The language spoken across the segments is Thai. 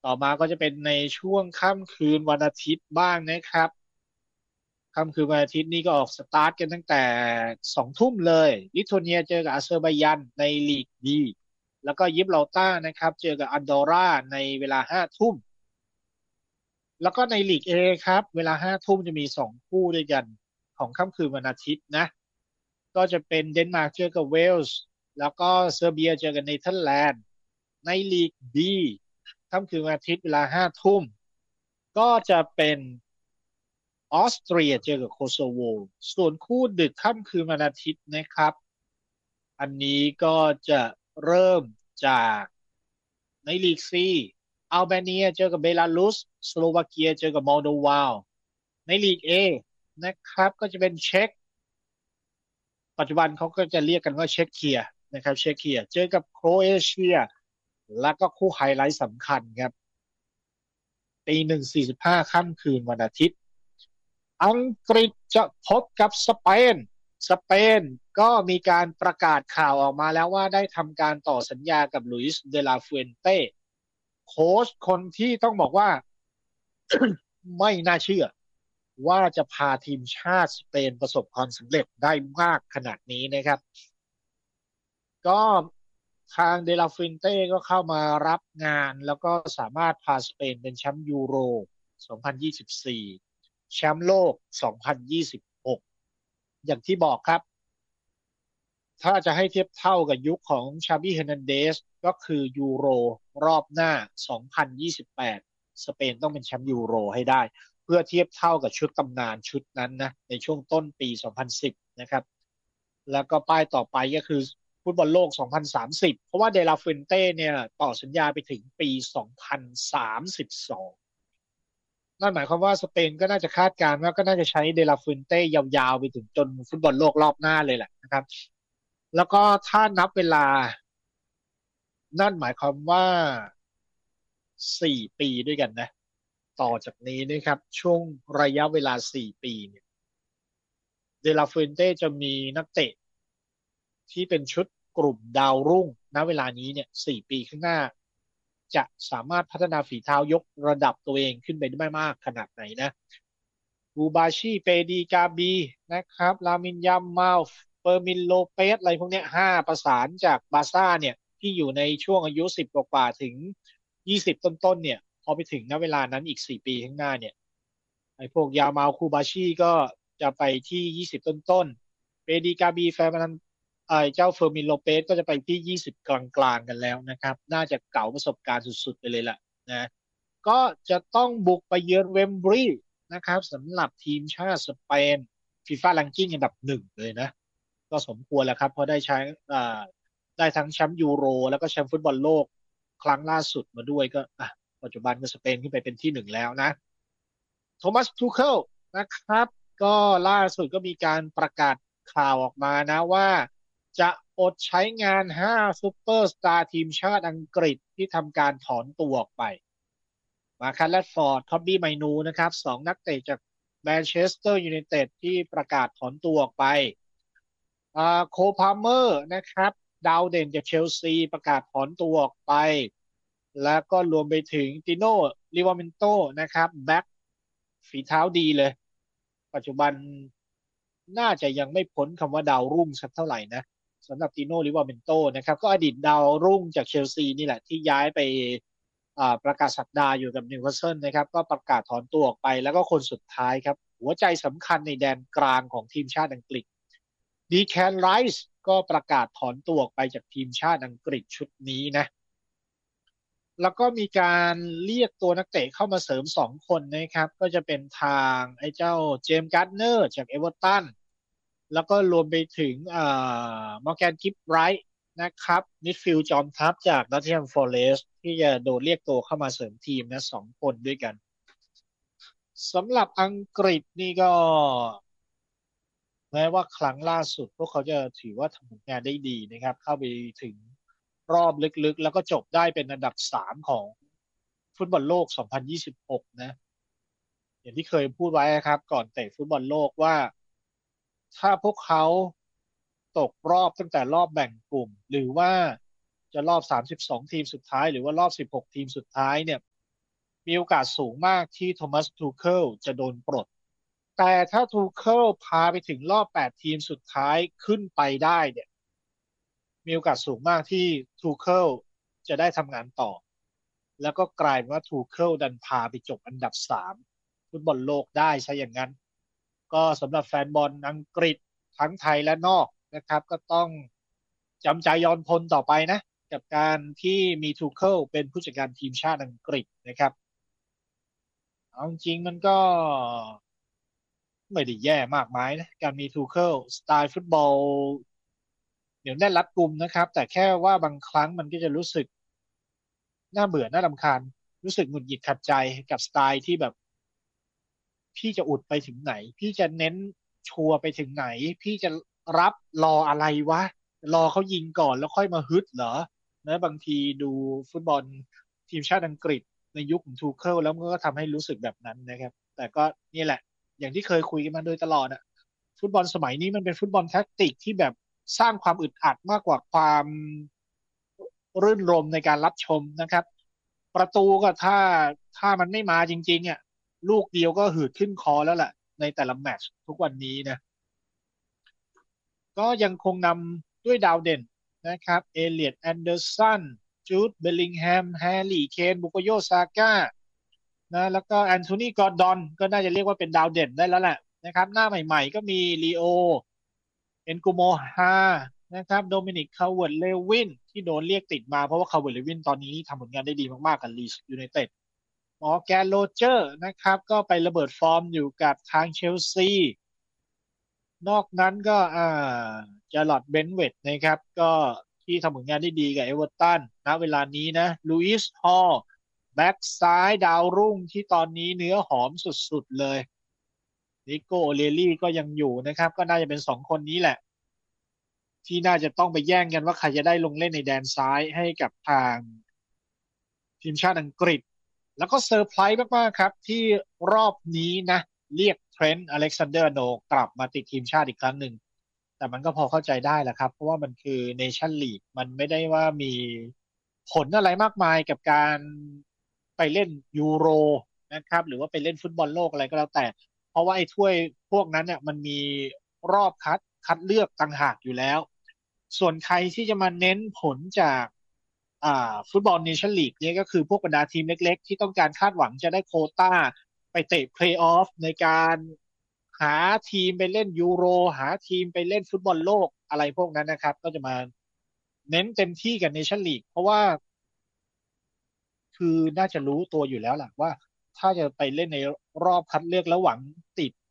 ต่อมาก็จะเป็นในช่วงค่ำคืนวันอาทิตย์บ้างนะครับค่ำคืนวันอาทิตย์นี่ก็ออกสตาร์ทกันตั้งแต่2 ทุ่มเลยลิทัวเนียเจอกับอาเซอร์ไบยันในลีกดีแล้วก็ยิบราลตาร์นะครับเจอกับอันดอร่าในเวลา5 ทุ่มแล้วก็ในลีกเอครับเวลา5 ทุ่มจะมี2 คู่ด้วยกันของค่ำคืนวันอาทิตย์นะก็จะเป็นเดนมาร์กเจอกับเวลส์แล้วก็เซอร์เบียเจอกับเนเธอร์แลนด์ในลีกดีค่ำคืนวันอาทิตย์เวลา5 ทุ่มก็จะเป็นออสเตรียเจอกับโคโซโวส่วนคู่ดึกค่ำคืนวันอาทิตย์นะครับอันนี้ก็จะเริ่มจากในลีกซีอัลเบเนียเจอกับเบลารุสสโลวาเกียเจอกับมอลโดวาในลีกเอนะครับก็จะเป็นเช็กปัจจุบันเขาก็จะเรียกกันว่าเช็กเคียนะครับเช็กเคียเจอกับโครเอเชียแล้วก็คู่ไฮไลท์สำคัญครับตี 1:45ค่ำคืนวันอาทิตย์ อังกฤษจะพบกับสเปนสเปนก็มีการประกาศข่าวออกมาแล้วว่าได้ทำการต่อสัญญากับลุยส์เดลาฟูเอนเต้โค้ชคนที่ต้องบอกว่าไม่น่าเชื่อว่าจะพาทีมชาติสเปนประสบความสำเร็จได้มากขนาดนี้นะครับก็ทางเดลาฟูเอนเต้ก็เข้ามารับงานแล้วก็สามารถพาสเปนเป็นแชมป์ยูโร2024แชมป์โลก2026อย่างที่บอกครับ ถ้าจะให้เทียบเท่ากับยุคของชาบี้เฮอร์นันเดสก็คือยูโรรอบหน้า2028สเปนต้องเป็นแชมป์ยูโรให้ได้เพื่อเทียบเท่ากับชุดตำนานชุดนั้นนะในช่วงต้นปี2010นะครับแล้วก็ป้ายต่อไปก็คือฟุตบอลโลก2030เพราะว่าเดลาฟูเอนเต้เนี่ยต่อสัญญาไปถึงปี2032นั่นหมายความว่าสเปนก็น่าจะคาดการณ์ว่าก็น่าจะใช้เดลาฟูเอนเต้ยาวๆไปถึงจนฟุตบอลโลกรอบหน้าเลยแหละนะครับ แล้วก็ถ้านับเวลานั่นหมายความว่า4 ปีด้วยกันนะต่อจากนี้นะครับช่วงระยะเวลา4 ปีเนี่ยเดลาฟูเอนเต้จะมีนักเตะที่เป็นชุดกลุ่มดาวรุ่งณเวลานี้เนี่ย4 ปีข้างหน้าจะสามารถพัฒนาฝีเท้ายกระดับตัวเองขึ้นไปได้มากขนาดไหนนะบูบาชีเปดีกาบีนะครับลามินยามมาลเฟอร์มินโลเปสอะไรพวกเนี้ย5 ประสานจากบาร์ซ่าเนี่ยที่อยู่ในช่วงอายุ10กว่าๆถึง20ต้นๆเนี่ยพอไปถึงณเวลานั้นอีก4 ปีข้างหน้าเนี่ยไอ้พวกยามาลคูบาชีก็จะไปที่20ต้นๆเปดีกาบีแฟร์มันเจ้าเฟอร์มินโลเปสก็จะไปที่20กลางๆกันแล้วนะครับน่าจะเก่าประสบการณ์สุดๆไปเลยล่ะนะก็จะต้องบุกไปเยือนเวมบรีย์ นะครับสำหรับทีมชาติสเปนฟีฟ่าแรงกิ้งอันดับ 1เลยนะก็สมควรแล้วครับเพราะได้ใช้อ่าได้ทั้งแชมป์ยูโรแล้วก็แชมป์ฟุตบอลโลกครั้งล่าสุดมาด้วยก็ปัจจุบันก็สเปนขึ้นไปเป็นที่ 1แล้วนะโทมัสทูเคิลนะครับก็ล่าสุดก็มีการประกาศข่าวออกมานะว่าจะอดใช้งาน5 ซูเปอร์สตาร์ทีมชาติอังกฤษที่ทำการถอนตัวออกไป มาคันแรดฟอร์ดท็อบบี้ไมนูนะครับ2 นักเตะจากแมนเชสเตอร์ยูไนเต็ดที่ประกาศถอนตัวออกไปโคพาเมอร์นะครับดาวเด่นจากเชลซีประกาศถอนตัวออกไปแล้วก็รวมไปถึงติโน่ลิวาเมนโตนะครับแบ็กฝีเท้าดีเลยปัจจุบันน่าจะยังไม่พ้นคำว่าดาวรุ่งสักเท่าไหร่นะสำหรับติโน่ลิวาเมนโตนะครับก็อดีตดาวรุ่งจากเชลซีนี่แหละที่ย้ายไปประกาศสัปดาห์อยู่กับนิวคาสเซิลนะครับก็ประกาศถอนตัวออกไปแล้วก็คนสุดท้ายครับหัวใจสำคัญในแดนกลางของทีมชาติอังกฤษดีแคนไรส์ก็ประกาศถอนตัวออกไปจากทีมชาติอังกฤษชุดนี้นะแล้วก็มีการเรียกตัวนักเตะเข้ามาเสริม2 คนนะครับก็จะเป็นทางไอ้เจ้าเจมส์การ์ดเนอร์จากเอเวอร์ตันแล้วก็รวมไปถึงมอร์แกนกิฟไรท์นะครับมิดฟิลด์จอมทัพจากนอตติงแฮมฟอเรสต์ที่จะโดนเรียกตัวเข้ามาเสริมทีมนะ2 คนด้วยกันสำหรับอังกฤษนี่ก็แม้ว่าครั้งล่าสุดพวกเขาจะถือว่าทำผลงานได้ดีนะครับเข้าไปถึงรอบลึกๆแล้วก็จบได้เป็นอันดับ 3ของฟุตบอลโลก2026นะอย่างที่เคยพูดไว้ครับก่อนเตะฟุตบอลโลกว่าถ้าพวกเขาตกรอบตั้งแต่รอบแบ่งกลุ่มหรือว่าจะรอบ32 ทีมสุดท้ายหรือว่ารอบ16 ทีมสุดท้ายเนี่ยมีโอกาสสูงมากที่โทมัสทูเคิลจะโดนปลดแต่ถ้าทูเคิลพาไปถึงรอบ8ทีมสุดท้ายขึ้นไปได้เนี่ยมีโอกาสสูงมากที่ทูเคิลจะได้ทำงานต่อแล้วก็กลายเป็นว่าทูเคิลดันพาไปจบอันดับ3ฟุตบอลโลกได้ใช่อย่างนั้นก็สำหรับแฟนบอลอังกฤษทั้งไทยและนอกนะครับก็ต้องจำใจยอนพลต่อไปนะกับการที่มีทูเคิลเป็นผู้จัดการทีมชาติอังกฤษนะครับเอาจริงมันก็ไม่ได้แย่มากมายนะการมีทูเคิลสไตล์ฟุตบอลเหนียวแน่นรัดกุมนะครับแต่แค่ว่าบางครั้งมันก็จะรู้สึกน่าเบื่อน่ารำคาญรู้สึกหงุดหงิดขัดใจกับสไตล์ที่แบบ พี่จะอุดไปถึงไหนพี่จะเน้นชัวร์ไปถึงไหนพี่จะรับรออะไรวะรอเขายิงก่อนแล้วค่อยมาฮึดเหรอนะบางทีดูฟุตบอลทีมชาติอังกฤษในยุคของทูเคิลแล้วมันก็ทำให้รู้สึกแบบนั้นนะครับแต่ก็นี่แหละอย่างที่เคยคุยกันมาโดยตลอดอะฟุตบอลสมัยนี้มันเป็นฟุตบอลแท็กติกที่แบบสร้างความอึดอัดมากกว่าความรื่นรมย์ในการรับชมนะครับประตูก็ถ้ามันไม่มาจริงๆอ่ะ ลูกเดียวก็หืดขึ้นคอแล้วแหละในแต่ละแมตช์ทุกวันนี้นะก็ยังคงนำด้วยดาวเด่นนะครับเอเลียตแอนเดอร์สันจูดเบลลิงแฮมแฮร์รี่เคนบุโกโยซาก้านะแล้วก็แอนโทนีกอร์ดอนก็น่าจะเรียกว่าเป็นดาวเด่นได้แล้วแหละนะครับหน้าใหม่ๆก็มีลีโอเอ็นกูโมฮานะครับโดมินิกคาร์เวิร์ดเลวินที่โดนเรียกติดมาเพราะว่าคาร์เวิร์ดเลวินตอนนี้ทำผลงานได้ดีมากๆกับลีสยูไนเต็ด มอร์แกนโรเจอร์นะครับก็ไประเบิดฟอร์มอยู่กับทางเชลซีนอกนั้นก็จาร์ลอตเบนเวตนะครับก็ที่ทำผลงานได้ดีกับเอเวอร์ตันณเวลานี้นะลุยส์ฮอลแบ็กซ้ายดาวรุ่งที่ตอนนี้เนื้อหอมสุดๆเลยนิโกโอเลลี่ก็ยังอยู่นะครับก็น่าจะเป็น2 คนนี้แหละที่น่าจะต้องไปแย่งกันว่าใครจะได้ลงเล่นในแดนซ้ายให้กับทาง ทีมชาติอังกฤษแล้วก็เซอร์ไพรส์มากๆครับที่รอบนี้นะเรียกเทรนต์อเล็กซานเดอร์โนกลับมาติดทีมชาติอีกครั้งหนึ่งแต่มันก็พอเข้าใจได้แหละครับเพราะว่ามันคือเนชั่นลีกมันไม่ได้ว่ามีผลอะไรมากมายกับการไปเล่นยูโรนะครับหรือว่าไปเล่นฟุตบอลโลกอะไรก็แล้วแต่เพราะว่าไอ้ถ้วยพวกนั้นเนี่ยมันมีรอบคัดเลือกต่างหากอยู่แล้วส่วนใครที่จะมาเน้นผลจากฟุตบอลเนชั่นลีกเนี่ยก็คือพวกบรรดาทีมเล็กๆที่ต้องการคาดหวังจะได้โควต้าไปเตะเพลย์ออฟในการหาทีมไปเล่นยูโรหาทีมไปเล่นฟุตบอลโลกอะไรพวกนั้นนะครับก็จะมาเน้นเต็มที่กับเนชั่นลีกเพราะว่าคือน่าจะรู้ตัวอยู่แล้วแหละว่าถ้าจะไปเล่นในรอบคัดเลือกแล้วหวังติด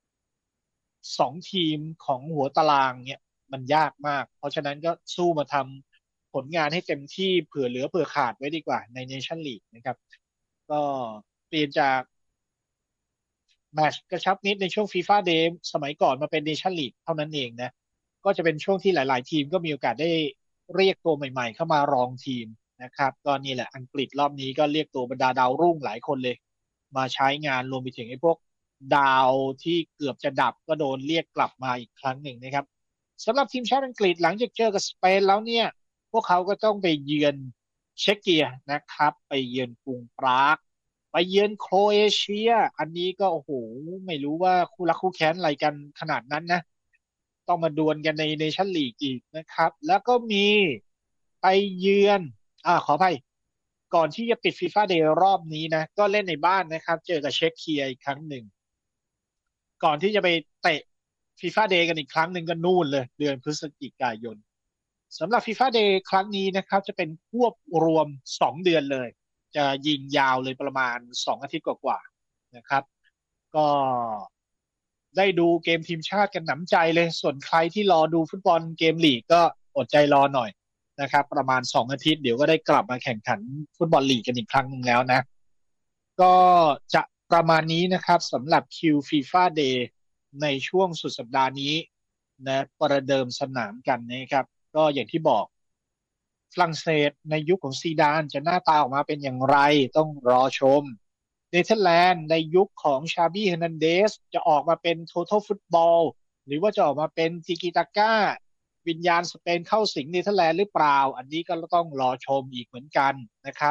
2 ทีมของหัวตารางเนี่ยมันยากมากเพราะฉะนั้นก็สู้มาทำผลงานให้เต็มที่เผื่อเหลือเผื่อขาดไว้ดีกว่าในเนชั่นลีกนะครับก็เปลี่ยนจากแมตช์กระชับมิตรในช่วงฟีฟ่าเดย์สมัยก่อนมาเป็นเนชั่นลีกเท่านั้นเองนะก็จะเป็นช่วงที่หลายๆทีมก็มีโอกาสได้เรียกตัวใหม่ๆเข้ามารองทีมนะครับก็นี่แหละอังกฤษรอบนี้ก็เรียกตัวบรรดาดาวรุ่งหลายคนเลยมาใช้งานรวมไปถึงไอ้พวกดาวที่เกือบจะดับก็โดนเรียกกลับมาอีกครั้งหนึ่งนะครับสำหรับทีมชาติอังกฤษหลังจากเจอกับสเปนแล้วเนี่ยพวกเขาก็ต้องไปเยือนเช็กเกียนะครับไปเยือนกรุงปราก ไปเยือนโครเอเชียอันนี้ก็โอ้โหไม่รู้ว่าคู่รักคู่แค้นอะไรกันขนาดนั้นนะต้องมาดวลกันในเนชั่นลีกอีกนะครับแล้วก็มีไปเยือนขออภัยก่อนที่จะปิดฟีฟ่าเดย์รอบนี้นะก็เล่นในบ้านนะครับเจอกับเช็กเคียอีกครั้งหนึ่งก่อนที่จะไปเตะฟีฟ่าเดย์กันอีกครั้งหนึ่งก็นู่นเลยเดือนพฤศจิกายนสำหรับฟีฟ่าเดย์ครั้งนี้นะครับจะเป็นควบรวม2 เดือนเลย จะยิงยาวเลยประมาณ2 อาทิตย์กว่าๆนะครับก็ได้ดูเกมทีมชาติกันหนำใจเลยส่วนใครที่รอดูฟุตบอลเกมลีกก็อดใจรอหน่อยนะครับประมาณ2 อาทิตย์เดี๋ยวก็ได้กลับมาแข่งขันฟุตบอลลีกกันอีกครั้งหนึ่งแล้วนะก็จะประมาณนี้นะครับสำหรับคิวฟีฟ่าเดย์ในช่วงสุดสัปดาห์นี้นะประเดิมสนามกันนะครับก็อย่างที่บอก ฝรั่งเศสในยุคของซีดานจะหน้าตาออกมาเป็นอย่างไรต้องรอชมเนเธอร์แลนด์ในยุคของชาบี้เฮอร์นันเดสจะออกมาเป็น Total Football หรือว่าจะออกมาเป็นทิกิตาก้าวิญญาณสเปนเข้าสิงเนเธอร์แลนด์หรือเปล่าอันนี้ก็ต้องรอชมอีกเหมือนกันนะครับ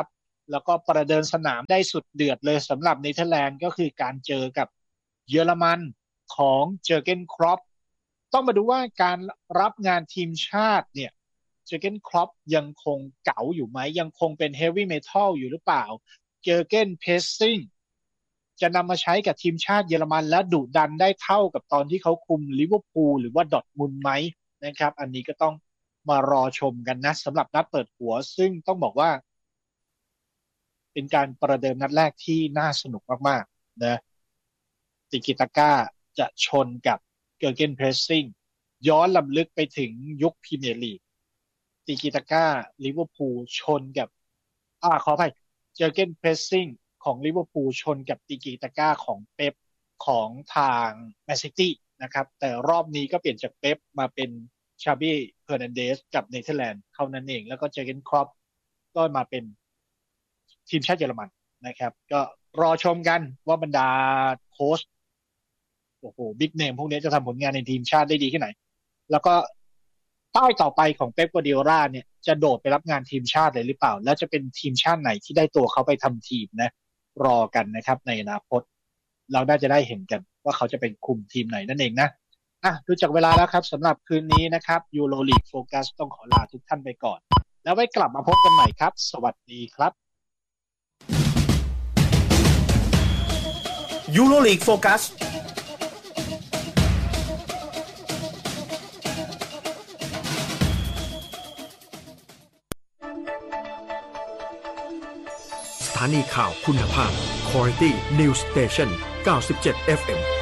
แล้วก็ประเดิมสนามได้สุดเดือดเลยสำหรับเนเธอร์แลนด์ก็คือการเจอกับเยอรมันของเจอร์เกนครอปต้องมาดูว่าการรับงานทีมชาติเนี่ยเจอร์เกนครอปยังคงเก๋าอยู่ไหมยังคงเป็นเฮฟวี่เมทัลอยู่หรือเปล่าเจอร์เกนเพสซิ่งจะนำมาใช้กับทีมชาติเยอรมันและดุดันได้เท่ากับตอนที่เขาคุมลิเวอร์พูลหรือว่าดอร์ทมุนด์ไหมนะครับอันนี้ก็ต้องมารอชมกันนะสำหรับนัดเปิดหัวซึ่งต้องบอกว่าเป็นการประเดิมนัดแรกที่น่าสนุกมากๆนะติกิตาก้าจะชนกับเกอร์เกนเพรสซิ่งย้อนลำลึกไปถึงยุคพรีเมียร์ลีกติกิตาก้าลิเวอร์พูลชนกับขออภัยเจอร์เกนเพรสซิ่งของลิเวอร์พูลชนกับติกิตาก้าของเป๊ปของทางแมนซิตี้นะครับแต่รอบนี้ก็เปลี่ยนจากเป๊ปมาเป็นชาบี้เฟอร์นันเดสกับเนเธอร์แลนด์เท่านั้นเองแล้วก็เจอร์เกนครอปก็มาเป็นทีมชาติเยอรมันนะครับก็รอชมกันว่าบรรดาโค้ชโอ้โหบิ๊กเนมพวกนี้จะทำผลงานในทีมชาติได้ดีแค่ไหนแล้วก็ป้ายต่อไปของเป๊ป กัวร์ดิโอลาเนี่ยจะโดดไปรับงานทีมชาติเลยหรือเปล่าแล้วจะเป็นทีมชาติไหนที่ได้ตัวเขาไปทำทีมนะรอกันนะครับในอนาคตเราน่าจะได้เห็นกันว่าเขาจะเป็นคุมทีมไหนนั่นเองนะดูจากเวลาแล้วครับสำหรับคืนนี้นะครับยูโรลีกโฟกัสต้องขอลาทุกท่านไปก่อนแล้วไว้กลับมาพบกันใหม่ครับสวัสดีครับยูโรลีกโฟกัสสถานีข่าวคุณภาพ Quality News Station 97 FM